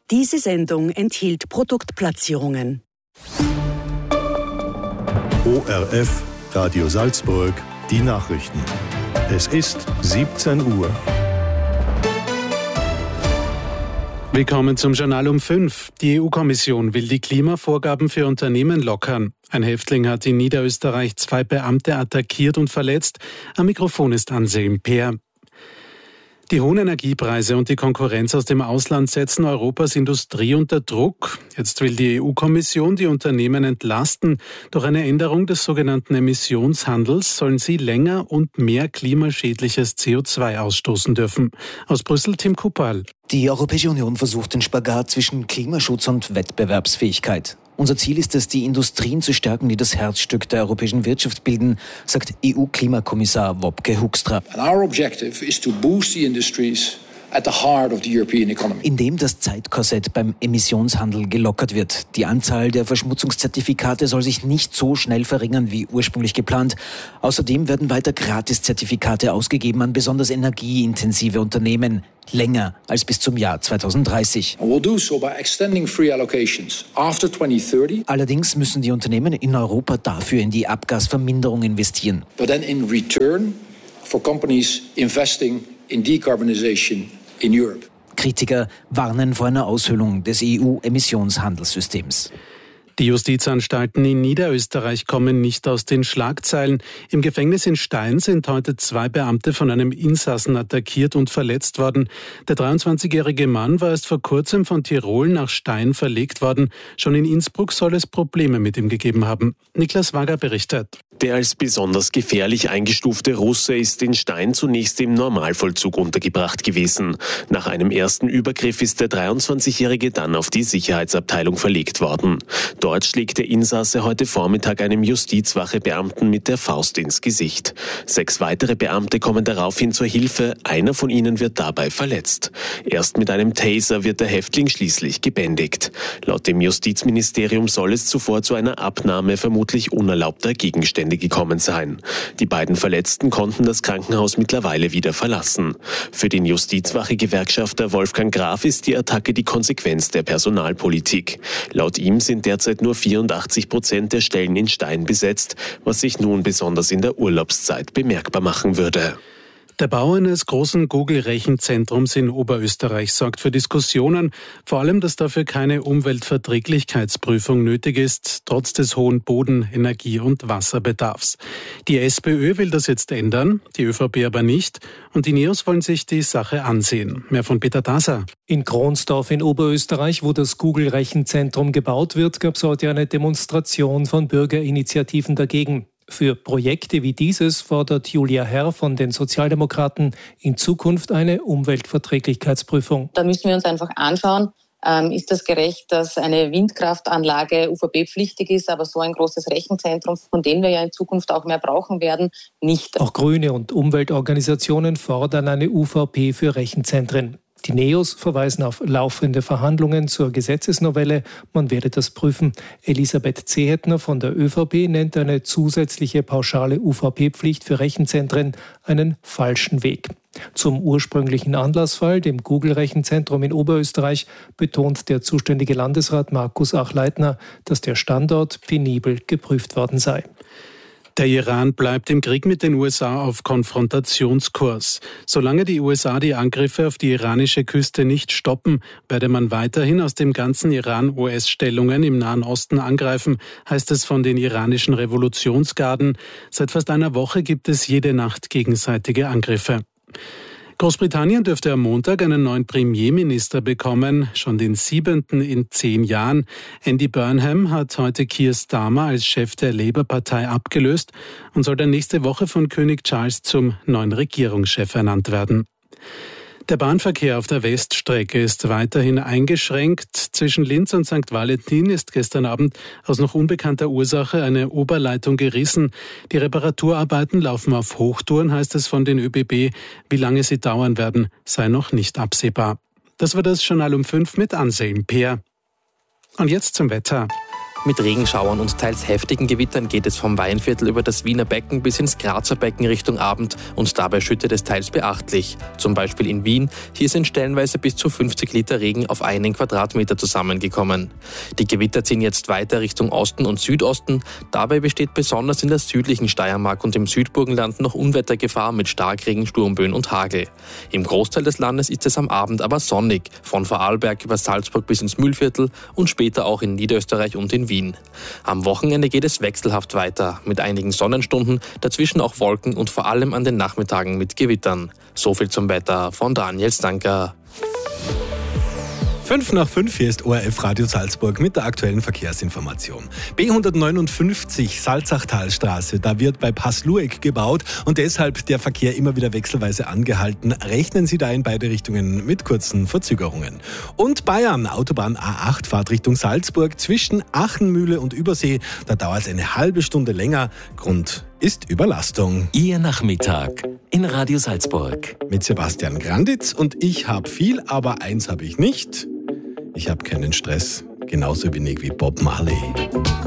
Diese Sendung enthielt Produktplatzierungen. ORF, Radio Salzburg, die Nachrichten. Es ist 17 Uhr. Willkommen zum Journal um 5. Die EU-Kommission will die Klimavorgaben für Unternehmen lockern. Ein Häftling hat in Niederösterreich 2 Beamte attackiert und verletzt. Am Mikrofon ist Anselm Peer. Die hohen Energiepreise und die Konkurrenz aus dem Ausland setzen Europas Industrie unter Druck. Jetzt will die EU-Kommission die Unternehmen entlasten. Durch eine Änderung des sogenannten Emissionshandels sollen sie länger und mehr klimaschädliches CO2 ausstoßen dürfen. Aus Brüssel Tim Kupal. Die Europäische Union versucht den Spagat zwischen Klimaschutz und Wettbewerbsfähigkeit. Unser Ziel ist es, die Industrien zu stärken, die das Herzstück der europäischen Wirtschaft bilden, sagt EU-Klimakommissar Wopke Hoekstra. Our objective is to boost the industries at the heart of the European economy. Indem das Zeitkorsett beim Emissionshandel gelockert wird. Die Anzahl der Verschmutzungszertifikate soll sich nicht so schnell verringern wie ursprünglich geplant. Außerdem werden weiter Gratiszertifikate ausgegeben an besonders energieintensive Unternehmen. Länger als bis zum Jahr 2030. And we'll do so by extending free allocations after 2030. Allerdings müssen die Unternehmen in Europa dafür in die Abgasverminderung investieren. But then in return for companies investing in decarbonization in Europe. Kritiker warnen vor einer Aushöhlung des EU-Emissionshandelssystems. Die Justizanstalten in Niederösterreich kommen nicht aus den Schlagzeilen. Im Gefängnis in Stein sind heute 2 Beamte von einem Insassen attackiert und verletzt worden. Der 23-jährige Mann war erst vor kurzem von Tirol nach Stein verlegt worden. Schon in Innsbruck soll es Probleme mit ihm gegeben haben. Niklas Wager berichtet. Der als besonders gefährlich eingestufte Russe ist in Stein zunächst im Normalvollzug untergebracht gewesen. Nach einem ersten Übergriff ist der 23-jährige dann auf die Sicherheitsabteilung verlegt worden. Dort schlägt der Insasse heute Vormittag einem Justizwachebeamten mit der Faust ins Gesicht. 6 weitere Beamte kommen daraufhin zur Hilfe, einer von ihnen wird dabei verletzt. Erst mit einem Taser wird der Häftling schließlich gebändigt. Laut dem Justizministerium soll es zuvor zu einer Abnahme vermutlich unerlaubter Gegenstände gekommen sein. Die beiden Verletzten konnten das Krankenhaus mittlerweile wieder verlassen. Für den Justizwache-Gewerkschafter Wolfgang Graf ist die Attacke die Konsequenz der Personalpolitik. Laut ihm sind derzeit nur 84% der Stellen in Stein besetzt, was sich nun besonders in der Urlaubszeit bemerkbar machen würde. Der Bau eines großen Google-Rechenzentrums in Oberösterreich sorgt für Diskussionen, vor allem, dass dafür keine Umweltverträglichkeitsprüfung nötig ist, trotz des hohen Boden-, Energie- und Wasserbedarfs. Die SPÖ will das jetzt ändern, die ÖVP aber nicht, und die NEOS wollen sich die Sache ansehen. Mehr von Peter Daser. In Kronsdorf in Oberösterreich, wo das Google-Rechenzentrum gebaut wird, gab es heute eine Demonstration von Bürgerinitiativen dagegen. Für Projekte wie dieses fordert Julia Herr von den Sozialdemokraten in Zukunft eine Umweltverträglichkeitsprüfung. Da müssen wir uns einfach anschauen, ist das gerecht, dass eine Windkraftanlage UVP-pflichtig ist, aber so ein großes Rechenzentrum, von dem wir ja in Zukunft auch mehr brauchen werden, nicht. Auch Grüne und Umweltorganisationen fordern eine UVP für Rechenzentren. Die NEOS verweisen auf laufende Verhandlungen zur Gesetzesnovelle. Man werde das prüfen. Elisabeth Zehetner von der ÖVP nennt eine zusätzliche pauschale UVP-Pflicht für Rechenzentren einen falschen Weg. Zum ursprünglichen Anlassfall, dem Google-Rechenzentrum in Oberösterreich, betont der zuständige Landesrat Markus Achleitner, dass der Standort penibel geprüft worden sei. Der Iran bleibt im Krieg mit den USA auf Konfrontationskurs. Solange die USA die Angriffe auf die iranische Küste nicht stoppen, werde man weiterhin aus dem ganzen Iran US-Stellungen im Nahen Osten angreifen, heißt es von den iranischen Revolutionsgarden. Seit fast einer Woche gibt es jede Nacht gegenseitige Angriffe. Großbritannien dürfte am Montag einen neuen Premierminister bekommen, schon den 7. in 10 Jahren. Andy Burnham hat heute Keir Starmer als Chef der Labour-Partei abgelöst und soll dann nächste Woche von König Charles zum neuen Regierungschef ernannt werden. Der Bahnverkehr auf der Weststrecke ist weiterhin eingeschränkt. Zwischen Linz und St. Valentin ist gestern Abend aus noch unbekannter Ursache eine Oberleitung gerissen. Die Reparaturarbeiten laufen auf Hochtouren, heißt es von den ÖBB. Wie lange sie dauern werden, sei noch nicht absehbar. Das war das Journal um 5 mit Anselm Peer. Und jetzt zum Wetter. Mit Regenschauern und teils heftigen Gewittern geht es vom Weinviertel über das Wiener Becken bis ins Grazer Becken Richtung Abend und dabei schüttet es teils beachtlich. Zum Beispiel in Wien. Hier sind stellenweise bis zu 50 Liter Regen auf einen Quadratmeter zusammengekommen. Die Gewitter ziehen jetzt weiter Richtung Osten und Südosten. Dabei besteht besonders in der südlichen Steiermark und im Südburgenland noch Unwettergefahr mit Starkregen, Sturmböen und Hagel. Im Großteil des Landes ist es am Abend aber sonnig, von Vorarlberg über Salzburg bis ins Mühlviertel und später auch in Niederösterreich und in Wien. Am Wochenende geht es wechselhaft weiter, mit einigen Sonnenstunden, dazwischen auch Wolken und vor allem an den Nachmittagen mit Gewittern. So viel zum Wetter von Daniel Stanker. 5:05, hier ist ORF Radio Salzburg mit der aktuellen Verkehrsinformation. B159 Salzachtalstraße, da wird bei Passlueck gebaut und deshalb der Verkehr immer wieder wechselweise angehalten. Rechnen Sie da in beide Richtungen mit kurzen Verzögerungen. Und Bayern, Autobahn A8, Fahrt Richtung Salzburg zwischen Achenmühle und Übersee, da dauert es eine halbe Stunde länger. Grund ist Überlastung. Ihr Nachmittag in Radio Salzburg. Mit Sebastian Granditz und ich habe viel, aber eins habe ich nicht. Ich habe keinen Stress, genauso wenig wie Bob Marley.